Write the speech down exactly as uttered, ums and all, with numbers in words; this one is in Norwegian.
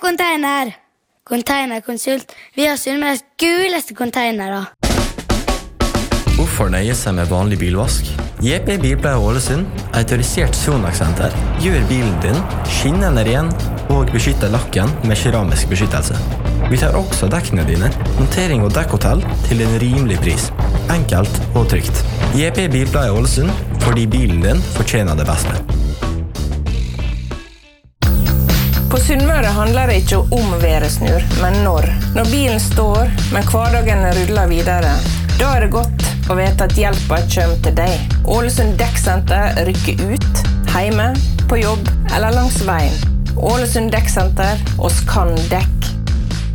Container. Containerkonsult. Vi har Sunnmøres guleste containere. Hvorfor nøye seg med vanlig bilvask? J P Bilpleie Ålesund, autorisert Sonax-senter, gjør bilen din skinnende ren og beskytter lakken med keramisk beskyttelse. Vi tar også dekkene dine, montering og dekkhotell til en rimelig pris. Enkelt og trygt. J P Bilpleie Ålesund, fordi bilen din fortjener det beste. På Sunnmøre handler det ikke om væresnur, men når. Når bilen står, men hverdagen ruller videre, da er det godt å vite at hjelpa kommer til deg. Ålesund Dekksenter rykker ut, hjemme, på jobb eller langs veien. Ålesund Dekksenter, oss kan dekk.